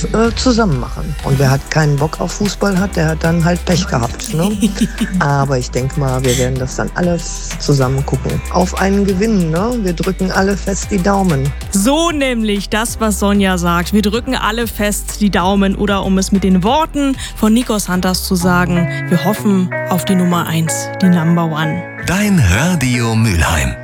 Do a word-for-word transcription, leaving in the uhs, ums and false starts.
das äh, zusammen machen. Und wer hat keinen Bock auf Fußball hat, der hat dann halt Pech gehabt. Ne? Aber ich denke mal, wir werden das dann alles zusammen gucken. Auf einen Gewinn, ne? Wir drücken alle fest die Daumen. So nämlich das, was Sonja sagt. Wir drücken alle fest die Daumen. Oder um es mit den Worten von Nikos Hunters zu sagen, wir hoffen auf die Nummer eins, die Number One. Dein Radio Mülheim.